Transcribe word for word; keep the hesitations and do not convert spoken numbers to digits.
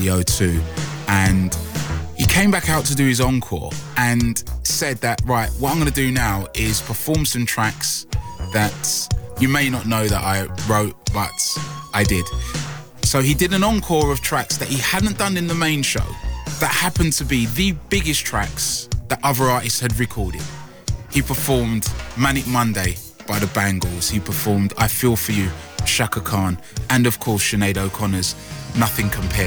the O two, and he came back out to do his encore and said that, right, what I'm going to do now is perform some tracks that you may not know that I wrote, but I did. So he did an encore of tracks that he hadn't done in the main show that happened to be the biggest tracks that other artists had recorded. He performed Manic Monday by the Bangles. He performed I Feel For You, Shaka Khan, and of course Sinead O'Connor's Nothing Compares.